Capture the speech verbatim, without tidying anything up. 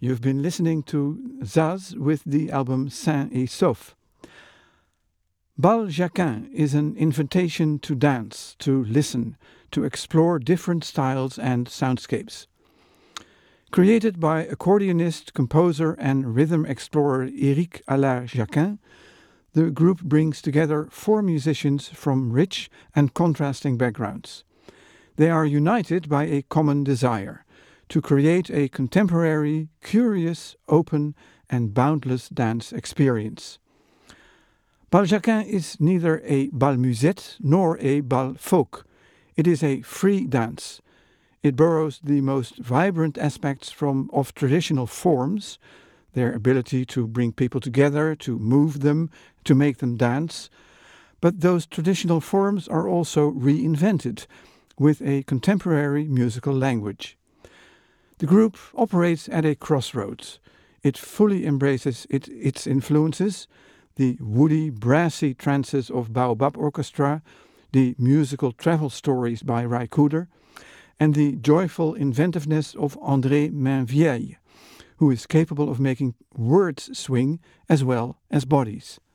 You've been listening to Zaz with the album Saint et Sauf. Bal Jacquin is an invitation to dance, to listen, to explore different styles and soundscapes. Created by accordionist, composer and rhythm explorer Éric Allard-Jacquin, the group brings together four musicians from rich and contrasting backgrounds. They are united by a common desire to create a contemporary, curious, open and boundless dance experience. Bal Jacquin is neither a bal musette nor a bal folk. It is a free dance. It borrows the most vibrant aspects from of traditional forms, their ability to bring people together, to move them, to make them dance. But those traditional forms are also reinvented with a contemporary musical language. The group operates at a crossroads. It fully embraces it, its influences, the woody, brassy trances of Baobab Orchestra, the musical travel stories by Ry Cooder, and the joyful inventiveness of André Mainvieille, who is capable of making words swing as well as bodies.